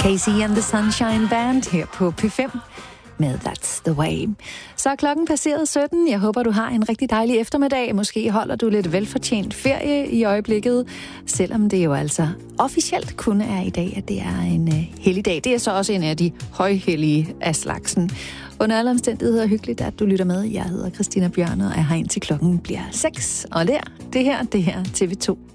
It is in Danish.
Casey and the Sunshine Band her på P5 med That's the Way. Så er klokken passeret 17. Jeg håber, du har en rigtig dejlig eftermiddag. Måske holder du lidt velfortjent ferie i øjeblikket, selvom det jo altså officielt kun er i dag, at det er en helligdag. Det er så også en af de højhellige af slagsen. Under alle omstændigheder hyggeligt, at du lytter med. Jeg hedder Christina Bjørn, og er her indtil klokken bliver 6. Og det her TV2.